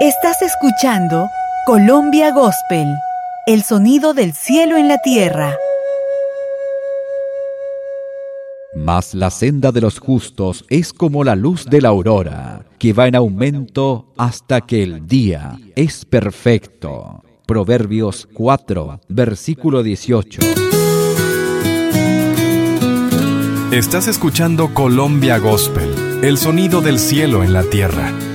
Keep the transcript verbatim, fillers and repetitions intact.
Estás escuchando Colombia Gospel, el sonido del cielo en la tierra. Mas la senda de los justos es como la luz de la aurora, que va en aumento hasta que el día es perfecto. Proverbios cuatro, versículo dieciocho. Estás escuchando Colombia Gospel, el sonido del cielo en la tierra.